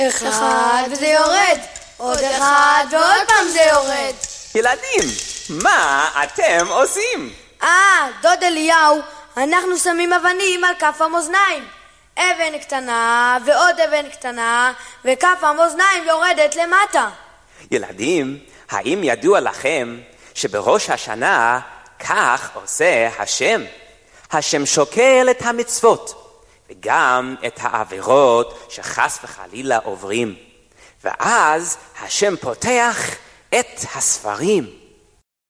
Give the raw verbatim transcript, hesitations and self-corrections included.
אחד וזה יורד, עוד אחד ועוד פעם זה יורד. ילדים, מה אתם עושים? אה, דוד אליהו, אנחנו שמים אבנים על כף המאזניים. אבן קטנה ועוד אבן קטנה, וכף המאזניים יורדת למטה. ילדים, האם ידוע לכם שבראש השנה כך עושה השם? השם שוקל את המצוות וגם את העבירות שחס וחלילה עוברים, ואז השם פותח את הספרים